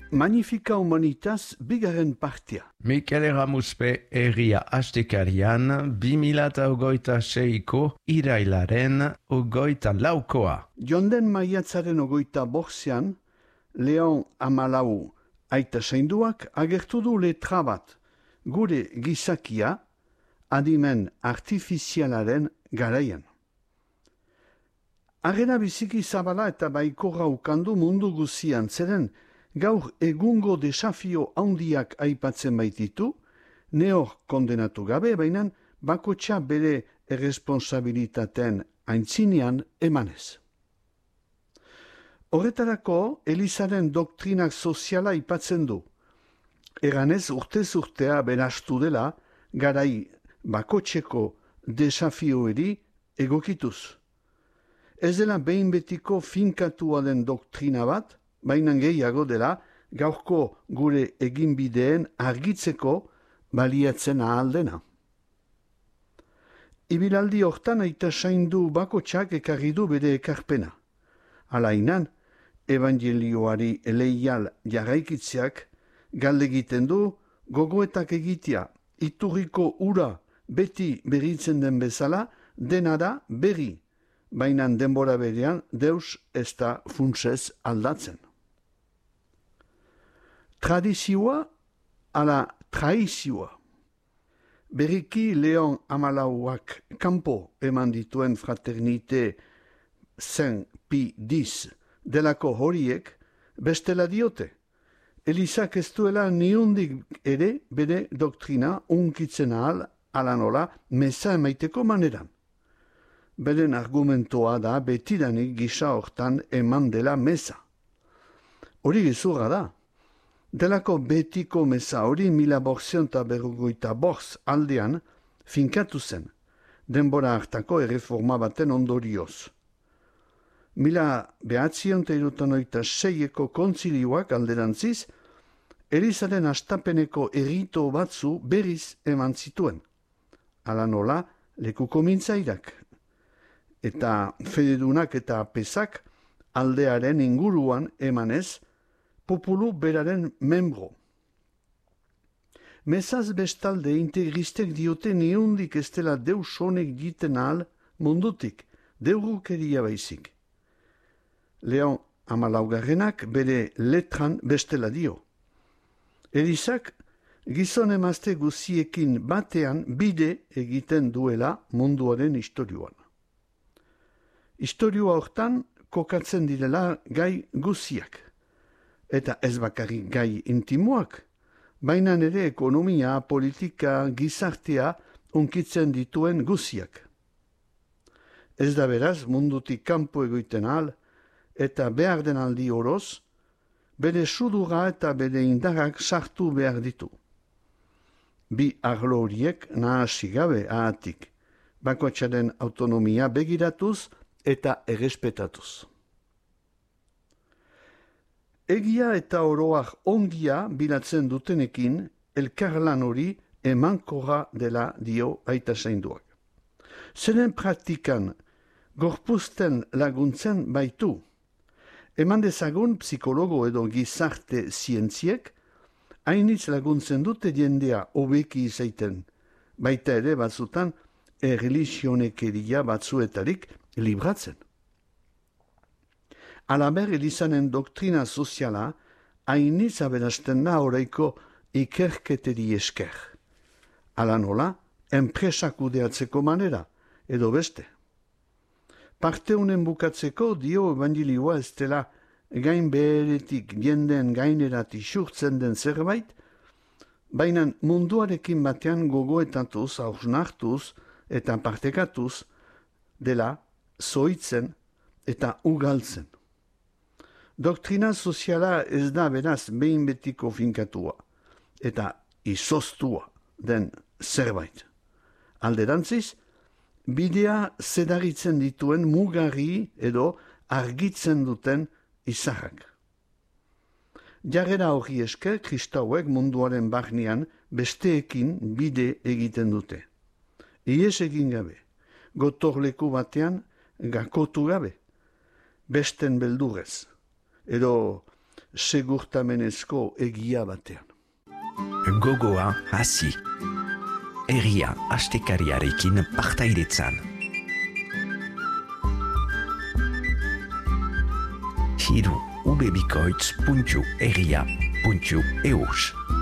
Magnifica Humanitas bigarren partia. Mikel Eramuspe herria astekarian 2026ko irailaren 24koa. Jonden maiatzaren 25ean, Leon Amalau aita zainduak agertu du letra bat, gure gizakia adimen artifizialaren garaian. Arrena biziki zabala eta baikorra ukandu mundu guzian, zeren gaur egungo desafio handiak aipatzen baititu, neor kondenatu gabe, baina bakotxa bere erresponsabilitateen aintzinean emanez. Horretarako, Elizaren doktrinak soziala aipatzen du. Eganez urtez urtea berastu dela, garai bakotxeko desafioeri egokituz. Ez dela behin betiko finkatua den doktrina bat, baina gehiago dela gaurko gure eginbideen argitzeko baliatzen ahal dena. Ibilaldi hortan aita zaindu bakotxak ekarri du bere ekarpena. Alainan, evangelioari eleial jarraikitzeak galde egiten du gogoetak egitea, iturriko ura beti berritzen den bezala, dena da berri, baina denbora berean deus ez da funtsez aldatzen. Tradizioa ala traizioa. Berriki Leon Amalauak kanpo eman dituen fraternite Saint Pi X delako horiek bestela diote. Elizak ez duela niundik ere bere doktrina unkitzen ahal ala nola meza emaiteko maneran. Beren argumentoa da betidanik gisa hortan eman dela meza. Hori gezurra da. Delako betiko meza hori 1455 aldean finkatu zen, denbora hartako erreforma baten ondorioz. 1976ko kontzilioak alderantziz, Elizaren astapeneko errito batzu berriz eman zituen. Hala nola, lekuko mintzairak. Eta fededunak eta pesak aldearen inguruan emanez, populu beraren membro. Mezaz bestalde integristek diote niundik ez dela deus honek giten ahal mundutik, deurukeria baizik. Leon Amalaugarrenak bere letran bestela dio. Elizak gizon emazte guziekin batean bide egiten duela munduaren istorioan. Istorioa hortan kokatzen direla gai guziak. Eta ez bakarrik gai intimoak, baina ere ekonomia, politika, gizartea unkitzen dituen guziak. Ez da beraz mundutik kanpo egoiten ahal, eta behar den aldi oroz, bere sudura eta bere indarrak sartu behar ditu. Bi arlo horiek nahasi gabe ahatik, bakoitzaren autonomia begiratuz eta errespetatuz. Egia eta oroak ongia bilatzen dutenekin, elkarlan hori emankorra dela dio aita zainduak. Zeren praktikan gorpuzten laguntzen baitu. Eman dezagun psikologo edo gizarte zientziek, hainitz laguntzen dute jendea hobeki izaiten, baita ere batzutan erreligionekeria batzuetarik libratzen. Alaber Elizanen doktrina soziala hainitz aberasten da oraiko ikerketeri esker. Hala nola, enpresak kudeatzeko manera, edo beste. Parte honen bukatzeko dio evangelioa ez dela gain beheretik jenden gainerat isurtzen den zerbait, baina munduarekin batean gogoetatuz, hausnartuz eta partekatuz dela zoitzen eta ugaltzen. Doktrina soziala ez da beraz behin betiko finkatua eta izoztua den zerbait. Alderantziz, bidea zedaritzen dituen mugarri edo argitzen duten izarrak. Jarrera hori esker kristauek munduaren barnean besteekin bide egiten dute. Ies egin gabe, gotorleku batean gakotu gabe, besten beldurez, edo segurtamenezko egia batean. Gogoa hasi. Egia astekariarekin partaidetzan. Hiru ubebikoitz.egia.eus